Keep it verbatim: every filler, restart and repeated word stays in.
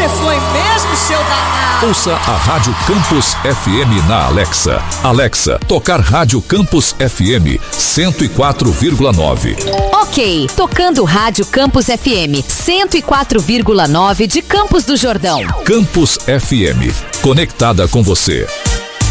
Você foi mesmo, seu danado. Ouça a Rádio Campus F M na Alexa. Alexa, tocar Rádio Campus F M cento e quatro vírgula nove. Ok, tocando Rádio Campus F M cento e quatro vírgula nove de Campos do Jordão. Campus F M, conectada com você.